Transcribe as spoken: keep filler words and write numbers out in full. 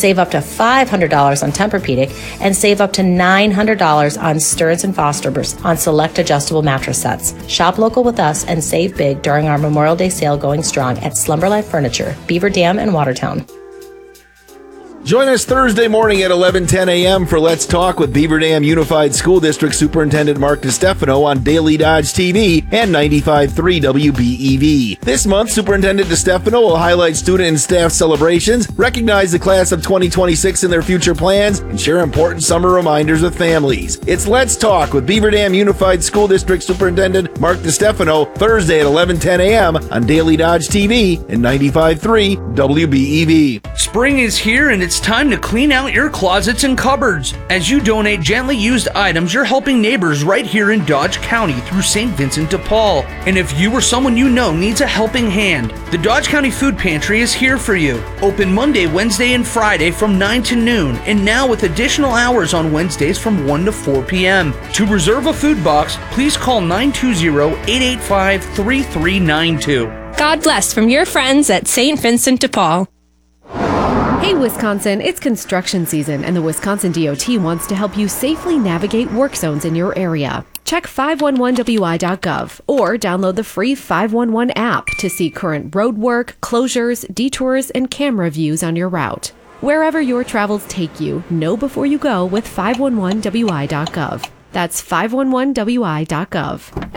Save up to five hundred dollars on Tempur-Pedic and save up to nine hundred dollars on Stearns and Foster's on select adjustable mattress sets. Shop local with us and save big during our Memorial Day sale going strong at Slumberlife Furniture, Beaver Dam and Watertown. Join us Thursday morning at eleven ten a.m. for Let's Talk with Beaver Dam Unified School District Superintendent Mark DeStefano on Daily Dodge T V and ninety-five point three W B E V. This month, Superintendent DeStefano will highlight student and staff celebrations, recognize the class of twenty twenty-six and their future plans, and share important summer reminders with families. It's Let's Talk with Beaver Dam Unified School District Superintendent Mark DeStefano, Thursday at eleven ten a.m. on Daily Dodge T V and ninety-five point three W B E V. Spring is here and it's time to clean out your closets and cupboards. As you donate gently used items, you're helping neighbors right here in Dodge County through Saint Vincent de Paul. And if you or someone you know needs a helping hand, the Dodge County Food Pantry is here for you. Open Monday, Wednesday, and Friday from nine to noon, and now with additional hours on Wednesdays from one to four p.m. To reserve a food box, please call nine two zero, eight eight five, three three nine two. God bless from your friends at Saint Vincent de Paul. Hey Wisconsin, it's construction season and the Wisconsin D O T wants to help you safely navigate work zones in your area. Check five one one W I dot gov or download the free five one one app to see current road work, closures, detours, and camera views on your route. Wherever your travels take you, know before you go with five one one W I dot gov. That's five one one W I dot gov.